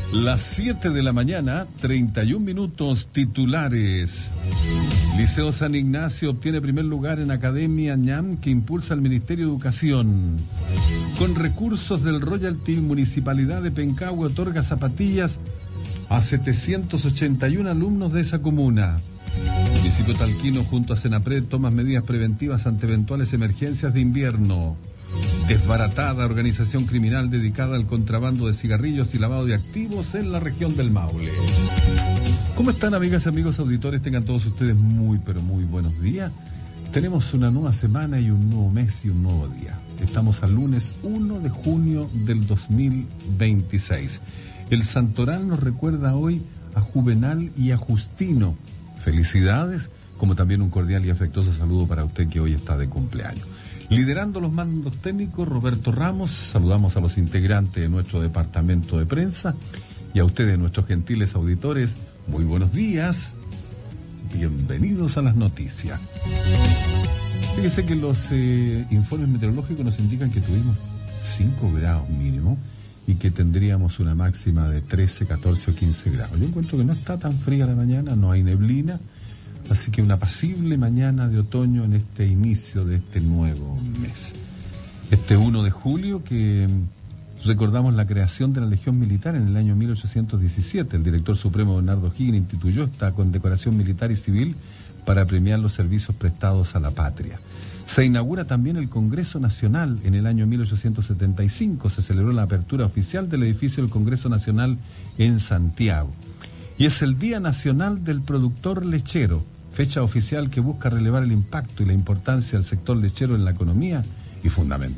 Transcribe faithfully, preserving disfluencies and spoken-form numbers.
Las siete de la mañana, treinta y un minutos, titulares. Liceo San Ignacio obtiene primer lugar en Academia ñam que impulsa el Ministerio de Educación. Con recursos del royalty, Municipalidad de Pencahue otorga zapatillas a setecientos ochenta y uno alumnos de esa comuna. Municipio Talquino junto a Senapred toma medidas preventivas ante eventuales emergencias de invierno. Desbaratada organización criminal dedicada al contrabando de cigarrillos y lavado de activos en la región del Maule. ¿Cómo están, amigas y amigos auditores? Tengan todos ustedes muy, pero muy buenos días. Tenemos una nueva semana y un nuevo mes y un nuevo día. Estamos al lunes primero de junio del dos mil veintiséis. El santoral nos recuerda hoy a Juvenal y a Justino. Felicidades, como también un cordial y afectuoso saludo para usted que hoy está de cumpleaños. Liderando los mandos técnicos, Roberto Ramos. Saludamos a los integrantes de nuestro departamento de prensa y a ustedes, nuestros gentiles auditores. Muy buenos días. Bienvenidos a las noticias. Fíjese que los eh, informes meteorológicos nos indican que tuvimos cinco grados mínimo y que tendríamos una máxima de trece, catorce o quince grados. Yo encuentro que no está tan fría la mañana, no hay neblina. Así que una apacible mañana de otoño en este inicio de este nuevo mes. Este primero de julio que recordamos la creación de la Legión Militar en el año mil ochocientos diecisiete. El director supremo Bernardo Higgins instituyó esta condecoración militar y civil para premiar los servicios prestados a la patria. Se inaugura también el Congreso Nacional en el año mil ochocientos setenta y cinco. Se celebró la apertura oficial del edificio del Congreso Nacional en Santiago. Y es el Día Nacional del Productor Lechero, fecha oficial que busca relevar el impacto y la importancia del sector lechero en la economía y fundamental